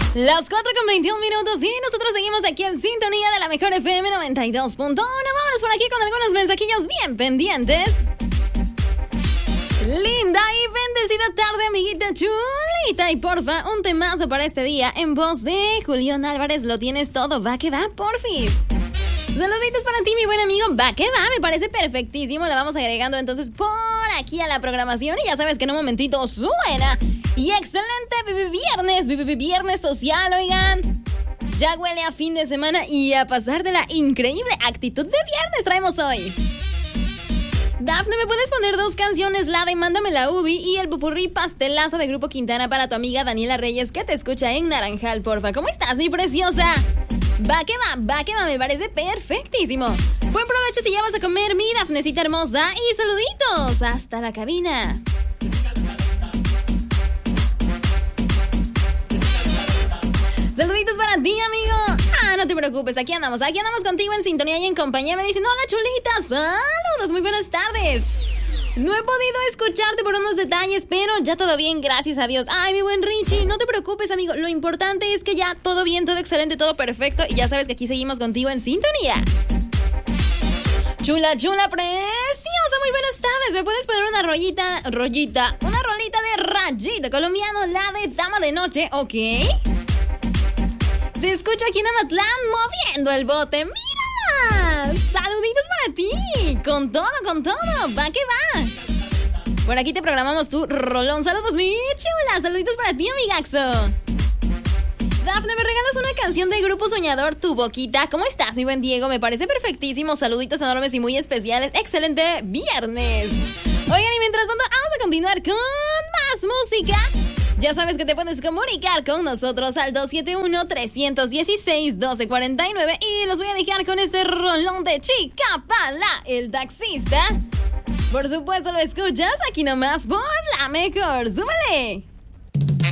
Las 4:21 y nosotros seguimos aquí en sintonía de la mejor FM 92.1. Vámonos por aquí con algunos mensajillos bien pendientes. Linda y bendecida tarde, amiguita chulita. Y porfa, un temazo para este día en voz de Julián Álvarez. Lo tienes todo, va que va, porfis. Saluditos para ti, mi buen amigo. Va que va, me parece perfectísimo. La vamos agregando entonces por aquí a la programación. Y ya sabes que en un momentito suena. Y excelente viernes social, oigan. Ya huele a fin de semana y a pasar de la increíble actitud de viernes traemos hoy. Dafne, ¿me puedes poner 2 canciones? La de Mándame la Ubi y el popurrí pastelazo de Grupo Quintana para tu amiga Daniela Reyes, que te escucha en Naranjal, porfa. ¿Cómo estás, mi preciosa? Va que va, me parece perfectísimo. Buen provecho si ya vas a comer, mi Dafnecita hermosa. Y saluditos hasta la cabina. Saluditos para ti, amigo. No te preocupes, aquí andamos contigo en sintonía y en compañía. Me dicen, hola, chulita, saludos, muy buenas tardes. No he podido escucharte por unos detalles, pero ya todo bien, gracias a Dios. Ay, mi buen Richie, no te preocupes, amigo. Lo importante es que ya todo bien, todo excelente, todo perfecto. Y ya sabes que aquí seguimos contigo en sintonía. Chula, preciosa, muy buenas tardes. ¿Me puedes poner una rolita de Rayito colombiano, la de Dama de Noche, ok? Te escucho aquí en Amatlán moviendo el bote. ¡Mírala! ¡Saluditos para ti! Con todo, va que va. Por aquí te programamos tu rolón. Saludos, mi chula. Saluditos para ti, amigaxo. Dafne, ¿me regalas una canción del Grupo Soñador, Tu Boquita? ¿Cómo estás, mi buen Diego? Me parece perfectísimo. Saluditos enormes y muy especiales. Excelente viernes. Oigan, y mientras tanto, vamos a continuar con más música. Ya sabes que te puedes comunicar con nosotros al 271-316-1249 y los voy a dejar con este rolón de Chica Pala, el taxista. Por supuesto lo escuchas aquí nomás por la mejor. ¡Súbele!